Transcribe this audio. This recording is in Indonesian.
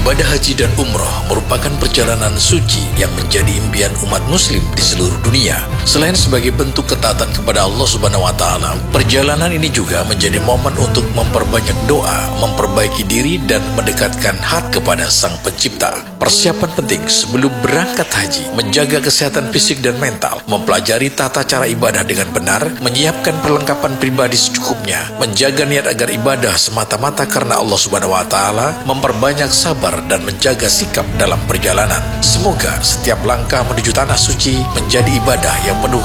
Ibadah haji dan umroh merupakan perjalanan suci yang menjadi impian umat muslim di seluruh dunia. Selain sebagai bentuk ketaatan kepada Allah Subhanahu wa Ta'ala, perjalanan ini juga menjadi momen untuk memperbanyak doa, memperbaiki diri dan mendekatkan hati kepada Sang Pencipta. Persiapan penting sebelum berangkat haji, menjaga kesehatan fisik dan mental, mempelajari tata cara ibadah dengan benar, menyiapkan perlengkapan pribadi secukupnya, menjaga niat agar ibadah semata-mata karena Allah Subhanahu wa Ta'ala, memperbanyak sabar dan menjaga sikap dalam perjalanan. Semoga setiap langkah menuju tanah suci menjadi ibadah yang penuh